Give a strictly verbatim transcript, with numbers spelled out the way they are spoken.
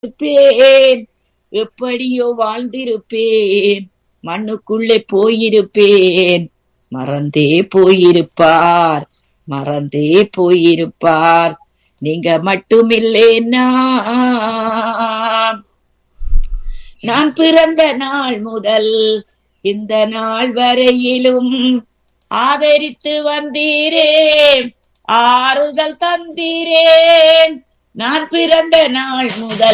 இருப்பேன், எப்படியோ வாழ்ந்திருப்பேன், மண்ணுக்குள்ளே போயிருப்பேன். மறந்தே போயிருப்பார், மறந்தே போயிருப்பார். நீங்க மட்டுமில்லைன்னா நான் பிறந்த நாள் முதல் இந்த நாள் வரையிலும் ஆதரித்து வந்தீரே, ஆறுதல் தந்தீரே. நான் பிறந்த நாள் முதல்